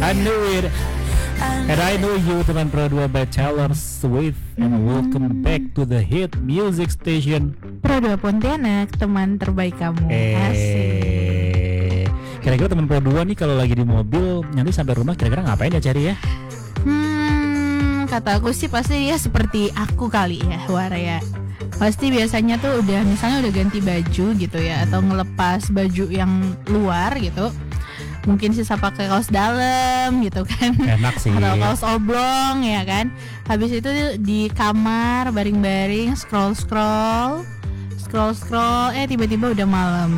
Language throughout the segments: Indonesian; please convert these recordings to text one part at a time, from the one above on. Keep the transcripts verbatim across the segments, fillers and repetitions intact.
I knew it. And I know you, teman Pro dua by Taylor Swift. And welcome back to the hit music station Pro dua Pontianak, teman terbaik kamu. Eh, kira-kira teman Pro dua nih kalau lagi di mobil nanti sampai rumah kira-kira ngapain ya cari ya? Hmm, kata aku sih pasti dia seperti aku kali ya, Wara ya. Pasti biasanya tuh udah misalnya udah ganti baju gitu ya, atau ngelepas baju yang luar gitu. Mungkin sisa pakai kaos dalam gitu kan. Enak sih. Atau kaos oblong ya kan. Habis itu di kamar baring-baring scroll-scroll Scroll-scroll Eh tiba-tiba udah malam.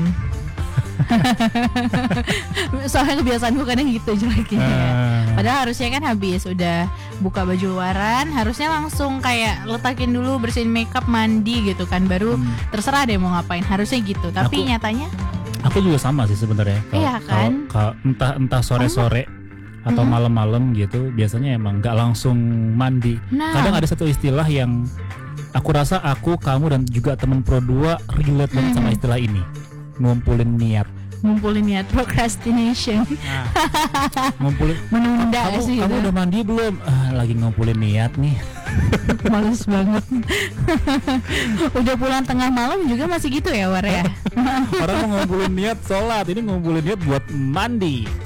Soalnya kebiasaanku kadang gitu jeleknya ya. Padahal harusnya kan habis udah buka baju luaran, harusnya langsung kayak letakin dulu, bersihin makeup, mandi gitu kan. Baru hmm. terserah deh mau ngapain, harusnya gitu. Tapi aku, nyatanya aku juga sama sih sebenarnya. Iya kan? Kalau entah entah sore-sore oh. atau mm-hmm. malam-malam gitu, biasanya emang nggak langsung mandi. Nah. Kadang ada satu istilah yang aku rasa aku, kamu dan juga teman Pro dua relate banget mm-hmm. sama istilah ini. Ngumpulin niat. Ngumpulin niat, procrastination. Nah, ngumpulin. Menunda kamu, sih. Kamu itu. udah mandi belum? Ah, lagi ngumpulin niat nih. Males banget. Udah pulang tengah malam juga masih gitu ya, War ya. Orang mau ngumpulin niat sholat, ini ngumpulin niat buat mandi.